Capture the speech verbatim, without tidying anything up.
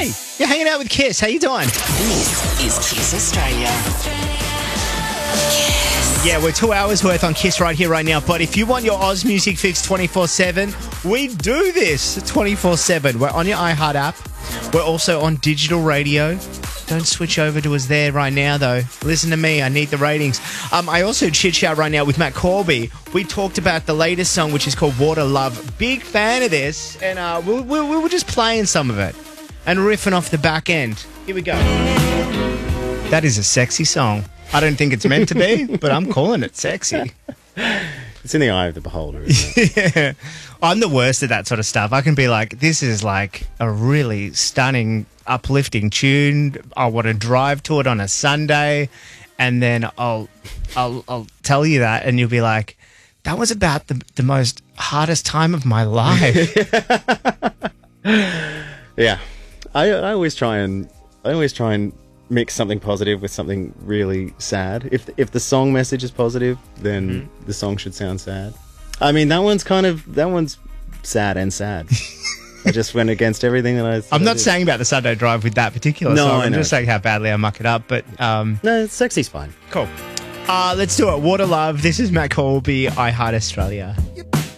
Hey, you're hanging out with Kiss. How you doing? This is Kiss Australia. Kiss. Yeah, we're two hours worth on Kiss right here, right now. But if you want your Oz music fix twenty-four seven, we do this twenty-four seven. We're on your iHeart app. We're also on digital radio. Don't switch over to us there right now, though. Listen to me. I need the ratings. Um, I also chit-chat right now with Matt Corby. We talked about the latest song, which is called Water Love. Big fan of this. And uh, we, we, we were just playing some of it and riffing off the back end. Here we go. That is a sexy song. I don't think it's meant to be, but I'm calling it sexy. It's in the eye of the beholder, isn't it? Yeah. I'm the worst at that sort of stuff. I can be like, this is like a really stunning, uplifting tune. I want to drive to it on a Sunday, and then I'll I'll I'll tell you that, and you'll be like, that was about the the most hardest time of my life. Yeah. I I always try and I always try and mix something positive with something really sad. If if the song message is positive, then mm-hmm. the song should sound sad. I mean, that one's kind of that one's sad and sad. I just went against everything that I thought. I'm not I saying about the Sunday Drive with that particular no, song. I I'm know. just saying how badly I muck it up. But um, no, sexy's fine. Cool. Uh, let's do it. Water Love. This is Matt Colby, iHeart Australia.